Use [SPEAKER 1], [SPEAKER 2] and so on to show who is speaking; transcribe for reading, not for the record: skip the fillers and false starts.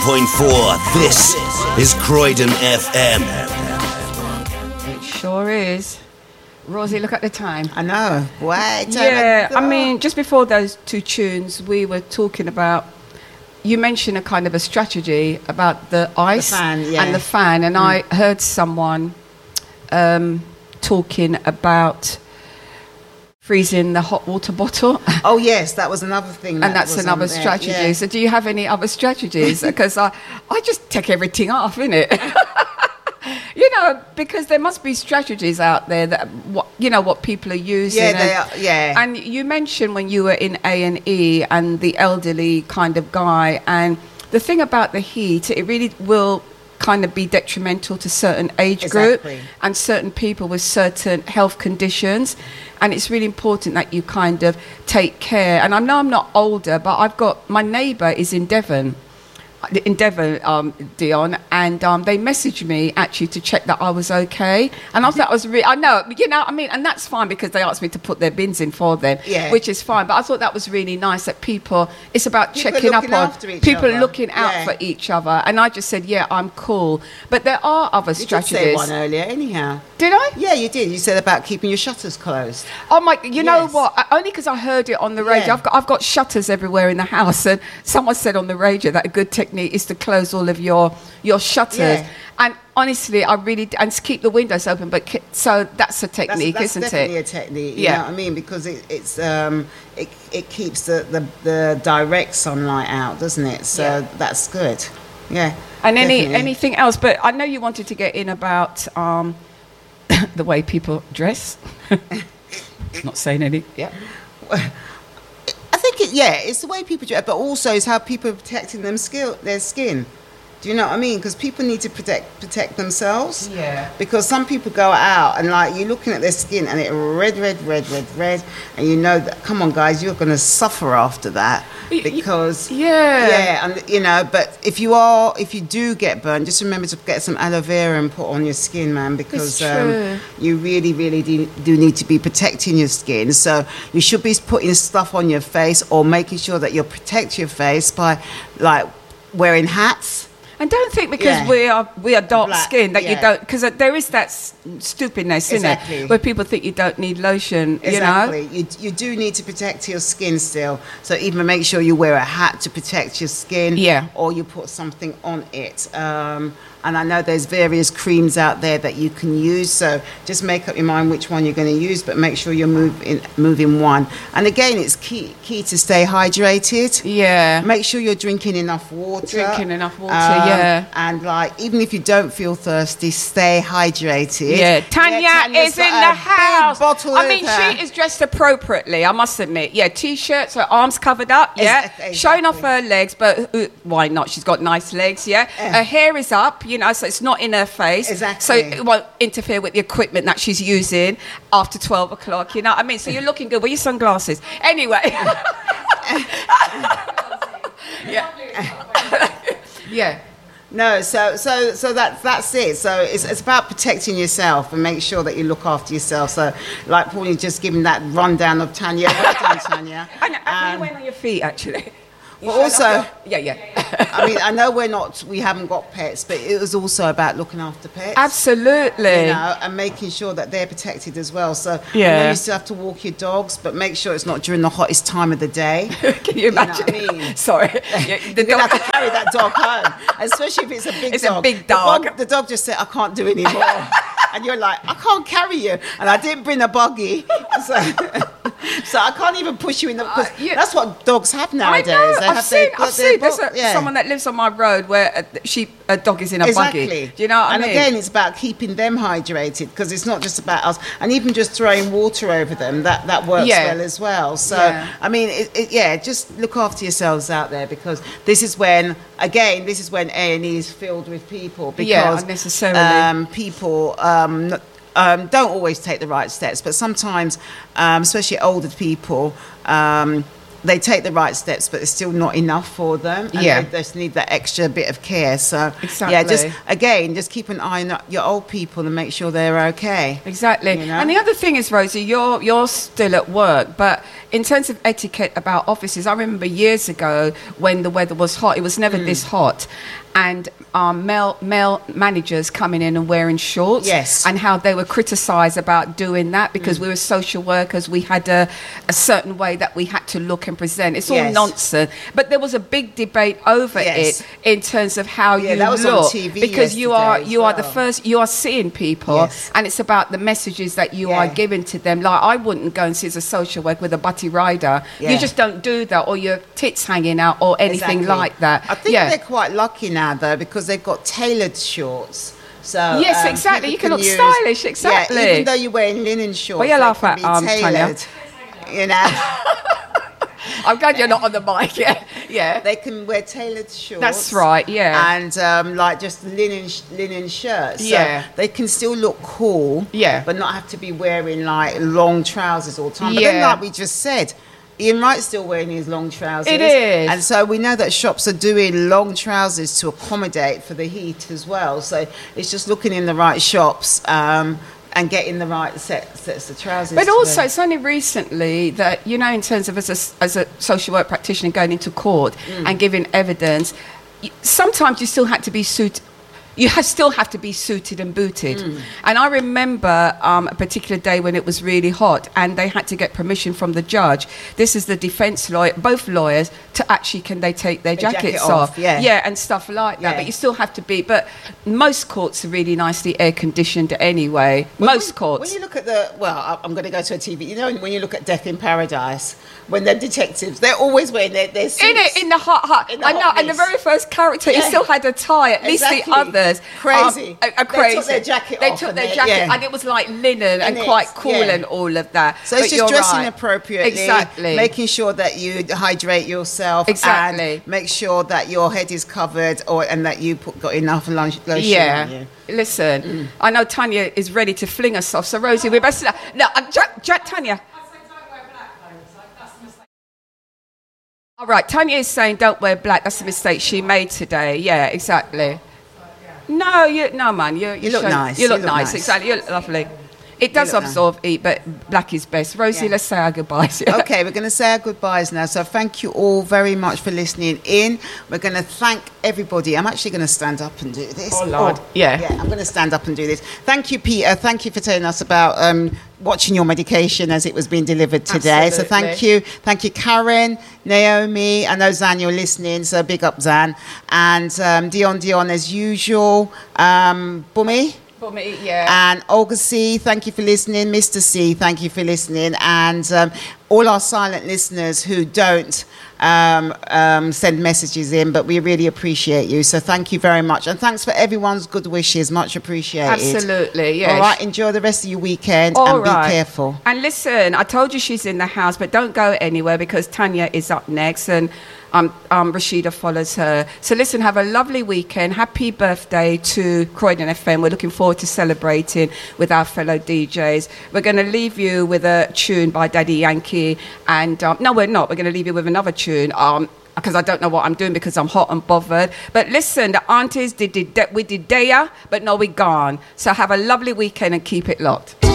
[SPEAKER 1] 89.4. This is Croydon FM.
[SPEAKER 2] It sure is. Rosie, look at the time.
[SPEAKER 3] I know. Wait.
[SPEAKER 2] Yeah, I mean, just before those two tunes, we were talking about. You mentioned a kind of a strategy about the ice and the fan, and I heard someone talking about freezing the hot water bottle.
[SPEAKER 3] Oh yes, that was another thing.
[SPEAKER 2] And that's another strategy. Yeah. So do you have any other strategies? Because I just take everything off, innit? You know, because there must be strategies out there that what people are using.
[SPEAKER 3] Yeah, they are. Yeah.
[SPEAKER 2] And you mentioned when you were in A&E and the elderly kind of guy, and the thing about the heat, it really will kind of be detrimental to certain age group and certain people with certain health conditions, and it's really important that you kind of take care. And I know I'm not older, but I've got my neighbour is in Devon, Dion, and they messaged me actually to check that I was okay, and I thought that was I know, I mean, and that's fine because they asked me to put their bins in for them, which is fine, but I thought that was really nice that it's about checking up on people, looking out for each other, and I just said, I'm cool, but there are other strategies.
[SPEAKER 3] You did say one earlier, anyhow.
[SPEAKER 2] Did I?
[SPEAKER 3] Yeah, you did. You said about keeping your shutters closed.
[SPEAKER 2] Oh my! You know what? Only because I heard it on the radio. I've got shutters everywhere in the house, and someone said on the radio that a good technique is to close all of your shutters. And honestly, I really and to keep the windows open. But so that's a technique,
[SPEAKER 3] that's
[SPEAKER 2] isn't it?
[SPEAKER 3] Definitely a technique. You know what I mean? Because it keeps the direct sunlight out, doesn't it? So that's good. Yeah.
[SPEAKER 2] And anything else? But I know you wanted to get in about the way people dress. Not saying any.
[SPEAKER 3] Yeah. I think it's the way people dress, but also it's how people are protecting their skin. Do you know what I mean? Because people need to protect themselves.
[SPEAKER 2] Yeah.
[SPEAKER 3] Because some people go out and like you're looking at their skin and it's red, and you know that. Come on, guys, you're going to suffer after that. Because and but if you do get burned, just remember to get some aloe vera and put on your skin, man, because you really do need to be protecting your skin. So you should be putting stuff on your face or making sure that you protect your face by like wearing hats.
[SPEAKER 2] And don't think because we are dark skinned that you don't, because there is that stupidness in it where people think you don't need lotion.
[SPEAKER 3] Exactly. You do need to protect your skin still. So even make sure you wear a hat to protect your skin.
[SPEAKER 2] Yeah.
[SPEAKER 3] Or you put something on it. And I know there's various creams out there that you can use. So just make up your mind which one you're going to use, but make sure you're moving one. And again, it's key to stay hydrated.
[SPEAKER 2] Yeah.
[SPEAKER 3] Make sure you're drinking enough water. And like, even if you don't feel thirsty, stay hydrated.
[SPEAKER 2] Yeah. Tanya is in the house. I mean, she is dressed appropriately, I must admit. Yeah, t-shirts, her arms covered up. Yeah. Exactly. Showing off her legs, but why not? She's got nice legs. Yeah. Her hair is up. So it's not in her face.
[SPEAKER 3] Exactly.
[SPEAKER 2] So it won't interfere with the equipment that she's using after 12 o'clock, you know what I mean? So you're looking good with your sunglasses. Anyway. Yeah.
[SPEAKER 3] No, so that's it. So it's about protecting yourself and make sure that you look after yourself. So like Pauline just giving that rundown of Tanya. Well done, Tanya.
[SPEAKER 2] And you went on your feet, actually.
[SPEAKER 3] But also,
[SPEAKER 2] I
[SPEAKER 3] mean, I know we haven't got pets, but it was also about looking after pets.
[SPEAKER 2] Absolutely.
[SPEAKER 3] And making sure that they're protected as well. So I know you still have to walk your dogs, but make sure it's not during the hottest time of the day.
[SPEAKER 2] Can you imagine?
[SPEAKER 3] You know what I mean?
[SPEAKER 2] Sorry.
[SPEAKER 3] You're going to have to carry that dog home, especially if it's a big dog.
[SPEAKER 2] It's a big dog.
[SPEAKER 3] The dog just said, I can't do anymore. And you're like, I can't carry you. And I didn't bring a buggy. So I can't even push you in the... That's what dogs have nowadays.
[SPEAKER 2] I've seen. There's someone that lives on my road where a dog is in a buggy. Do you know what I mean?
[SPEAKER 3] And again, it's about keeping them hydrated because it's not just about us. And even just throwing water over them, that works well as well. So, I mean, just look after yourselves out there because this is when A&E is filled with people because
[SPEAKER 2] unnecessarily.
[SPEAKER 3] People... don't always take the right steps, but sometimes, especially older people, they take the right steps, but it's still not enough for them. And they just need that extra bit of care. So, just keep an eye on your old people and make sure they're okay.
[SPEAKER 2] Exactly. You know? And the other thing is, Rosie, you're still at work, but in terms of etiquette about offices, I remember years ago when the weather was hot, it was never this hot. And male managers coming in and wearing shorts, and how they were criticised about doing that because we were social workers. We had a certain way that we had to look and present. It's all nonsense. But there was a big debate over it in terms of how you
[SPEAKER 3] that was
[SPEAKER 2] look,
[SPEAKER 3] on TV
[SPEAKER 2] because you are the first. You are seeing people, and it's about the messages that you are giving to them. Like, I wouldn't go and see as a social worker with a butty rider. You just don't do that, or your tits hanging out, or anything like that.
[SPEAKER 3] I think they're quite lucky now, though, because they've got tailored shorts. So
[SPEAKER 2] yes, exactly. You can look stylish. Exactly.
[SPEAKER 3] Yeah, even though you're wearing linen shorts,
[SPEAKER 2] well, you laugh at
[SPEAKER 3] tailored.
[SPEAKER 2] Tanya.
[SPEAKER 3] You know.
[SPEAKER 2] I'm glad you're not on the mic. Yeah.
[SPEAKER 3] They can wear tailored shorts.
[SPEAKER 2] That's right. Yeah.
[SPEAKER 3] And like just linen shirts. So they can still look cool.
[SPEAKER 2] Yeah.
[SPEAKER 3] But not have to be wearing like long trousers all the time. But then, like we just said, Ian Wright's still wearing his long trousers.
[SPEAKER 2] It is.
[SPEAKER 3] And so we know that shops are doing long trousers to accommodate for the heat as well. So it's just looking in the right shops and getting the right sets of trousers.
[SPEAKER 2] But also, it's only recently that, you know, in terms of as a social work practitioner going into court and giving evidence, sometimes you still had to be suited. You still have to be suited and booted. And I remember a particular day when it was really hot and they had to get permission from the judge. This is the defence lawyer, both lawyers, to actually, can they take their jackets off? Yeah, and stuff like that. But you still have to be. But most courts are really nicely air conditioned anyway. Most courts.
[SPEAKER 3] When you look at I'm going to go to a TV. You know, when you look at Death in Paradise, when they're detectives, they're always wearing their suits.
[SPEAKER 2] In the hot. I know. And the very first character, he still had a tie. At least the others.
[SPEAKER 3] Crazy.
[SPEAKER 2] Crazy.
[SPEAKER 3] They took their jacket off.
[SPEAKER 2] They took their jacket, and it was like linen and quite cool and all of that.
[SPEAKER 3] So it's just dressing appropriately, making sure that you hydrate yourself, and make sure that your head is covered, and that you got enough lotion on you.
[SPEAKER 2] Listen, I know Tanya is ready to fling us off. So Rosie, we're best. No, Tanya. All right, Tanya is saying don't wear black. That's a mistake she made today. Yeah, exactly. No, man. You look nice. You look nice. Exactly. You look lovely. It does absorb heat, but black is best. Rosie, let's say our goodbyes.
[SPEAKER 3] Okay, we're going to say our goodbyes now. So thank you all very much for listening in. We're going to thank everybody. I'm actually going to stand up and do this.
[SPEAKER 2] Oh, Lord. Yeah,
[SPEAKER 3] I'm going to stand up and do this. Thank you, Peter. Thank you for telling us about watching your medication as it was being delivered today.
[SPEAKER 2] Absolutely.
[SPEAKER 3] So thank you. Thank you, Karen, Naomi. I know, Zan, you're listening, so big up, Zan. And Dion, as usual. Bummy. And Olga C, thank you for listening. Mr. C, thank you for listening. And all our silent listeners who don't send messages in, but we really appreciate you. So thank you very much. And thanks for everyone's good wishes. Much appreciated.
[SPEAKER 2] Absolutely, yes.
[SPEAKER 3] All right, enjoy the rest of your weekend and be careful.
[SPEAKER 2] And listen, I told you she's in the house, but don't go anywhere because Tanya is up next and Rashida follows her. So listen, have a lovely weekend. Happy birthday to Croydon FM. We're looking forward to celebrating with our fellow DJs. We're going to leave you with a tune by Daddy Yankee. And no, we're not. We're going to leave you with another tune. Because I don't know what I'm doing because I'm hot and bothered. But listen, the aunties we did there, but no, we're gone. So have a lovely weekend and keep it locked.